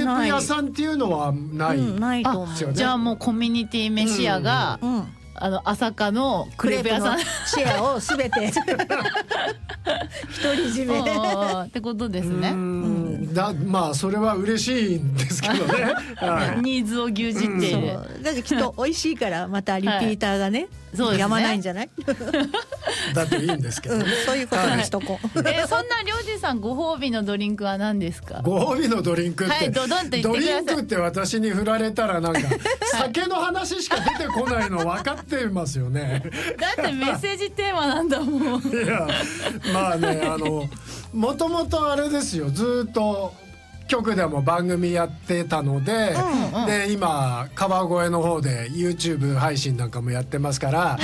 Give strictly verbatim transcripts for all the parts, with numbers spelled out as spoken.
ープ屋さんっていうのはない、 うん、ないと思う。 じゃあもうコミュニティ飯屋が、うんうん、あの朝霞のクレープ屋さんシェアをすべて独り占めってことですね。うん、 だまあそれは嬉しいんですけどね、 はい、ニーズを牛耳っている、 うん、だってきっと美味しいからまたリピーターがね、はいそうですね、やまないんじゃないだっていいんですけど、ねうん、 そういうことにしとこう、 はい、えー、そんなりょうじさんご褒美のドリンクは何ですか？ ご褒美のドリンクって、はい、 ドドンって言ってください。 ドリンクって私に振られたらなんか酒の話しか出てこないの分かってますよねだってメッセージテーマなんだもんいやまあね、あのもともとあれですよ、ずっと局でも番組やってたので、うんうん、で今川越の方で YouTube 配信なんかもやってますから、はい、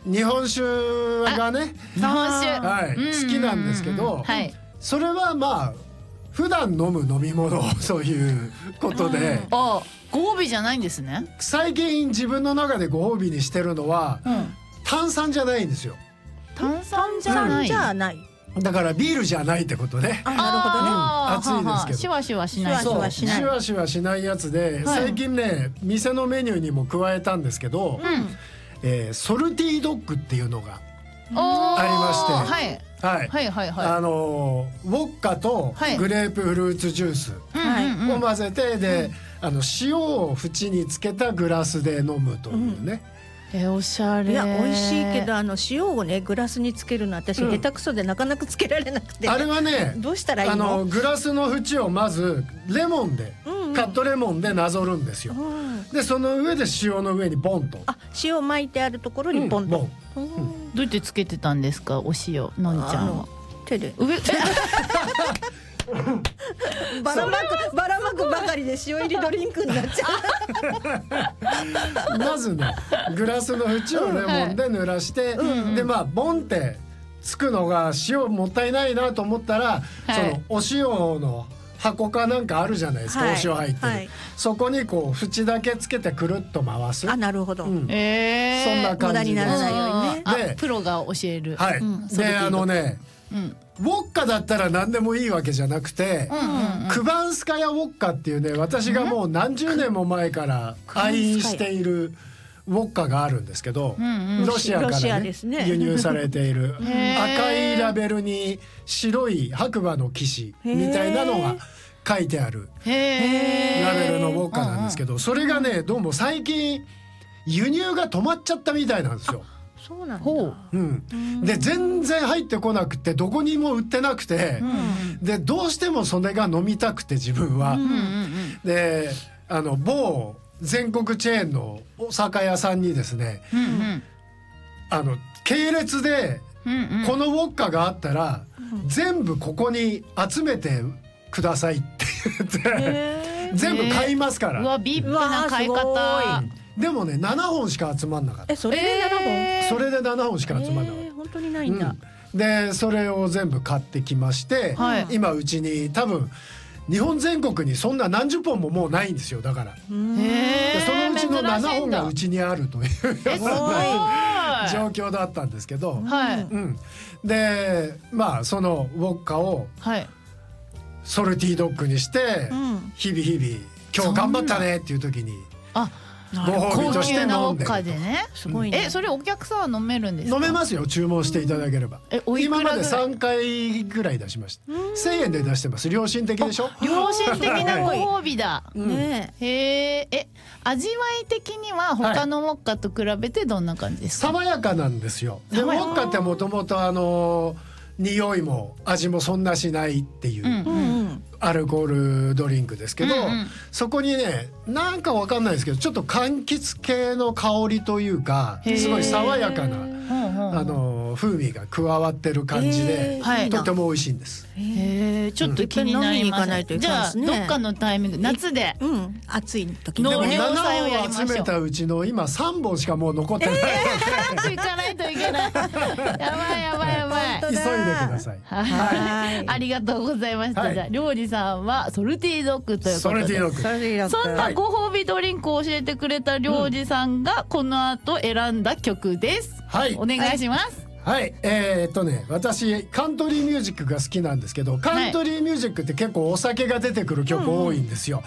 日本酒がね、 日本酒、 はい、好きなんですけど、はい、それはまあ普段飲む飲み物そういうことで、うん、 あ、ご褒美じゃないんですね。 最近自分の中でご褒美にしてるのは、うん、炭酸じゃないんですよ。 炭酸じゃない、 じゃない、 だからビールじゃないってことね。 あ、なるほどね。 暑いですけど。 シュワシュワしない。 そう、シュワシュワしないやつで、はい、最近ね店のメニューにも加えたんですけど、うん、えー、ソルティードッグっていうのがありまして、 はいはい、はいはいはい、あのウォッカとグレープフルーツジュースを混ぜて、で、あの塩を縁につけたグラスで飲むというね。うん、 えおしゃれ。 いや美味しいけど、あの塩をねグラスにつけるの私、うん、下手くそでなかなかつけられなくて、 あれはねどうしたらいいの？ あのグラスの縁をまずレモンで、うんうん、カットレモンでなぞるんですよ、うん、でその上で塩の上にボンと、 あ、塩巻いてあるところにボンと、 うんうん、どうやってつけてたんですかお塩、のんちゃんは？ 手で上ばらまくばらまくばかりで塩入りドリンクになっちゃうまずねグラスの縁をレモンで濡らして、うん、でまあボンってつくのが塩もったいないなと思ったら、はい、そのお塩の箱かなんかあるじゃないですか、はい、お塩入ってる、はい、そこにこう縁だけつけてくるっと回す。 あ、なるほど、うん、 えー、そんな感じで無駄にならないようにね。 でプロが教える、 はい、うん、であのね、うん、ウォッカだったら何でもいいわけじゃなくて、うんうんうん、クバンスカヤウォッカっていうね、私がもう何十年も前から愛飲しているウォッカがあるんですけど、うんうん、ロシアから、ねね、輸入されている赤いラベルに白い白馬の騎士みたいなのが書いてあるラベルのウォッカなんですけど、それがねどうも最近輸入が止まっちゃったみたいなんですよ。 そうなんだ、 うん、で全然入ってこなくてどこにも売ってなくて、うん、でどうしてもそれが飲みたくて自分は、うんうんうん、であの某全国チェーンのお酒屋さんにですね、うんうん、あの系列でこのウォッカがあったら、うんうん、全部ここに集めてくださいって言って全部買いますから。 うわビップな買い方。 でもねななほんしか集まんなかった。 え、それでななほん、えー、 それでななほんしか集まんなかった、 えー、本当にないんだ、 うん、でそれを全部買ってきまして、はい、今うちに多分日本全国にそんな何十本ももうないんですよ。だからでそのうちのななほんがうちにあるという状況だったんですけど、はい、うん、でまあそのウォッカをソルティードッグにして、うん、日々日々今日頑張ったねっていう時にあご褒美として飲んでると、 ね、すごいね。え、それお客さんは飲めるんですか？ 飲めますよ、注文していただければ。え、おいくらぐらい？今までさんかいぐらい出しました。せんえんで出してます。良心的でしょ？ 良心的なご褒美だ、 うん、 ねえ。へえ、え、味わい的には他のウォッカと比べてどんな感じですか？ 爽やかなんですよ。でウォッカってもともとあの匂いも味もそんなしないっていう、うんうん、アルコールドリンクですけど、うんうん、そこにねなんかわかんないですけどちょっと柑橘系の香りというかすごい爽やかなあの風味が加わってる感じでとても美味しいんです。 へー、ちょっと気になります、ね、うん、じゃあどっかのタイミング夏で、 うん、暑い時にでもななほん集めたうちの今さんぼんしかもう残ってないので、 えー、早く行かないといけないやばいやばいやばい急いでください。 はい、ありがとうございました、はい、じゃありょうじさんはソルティードッグということで、 ソルティードッグ、 そんなご褒美ドリンクを教えてくれたりょうじさんがこの後選んだ曲です、はい、お願いします。 はい、えー、っとね私カントリーミュージックが好きなんですけど、カントリーミュージックって結構お酒が出てくる曲多いんですよ、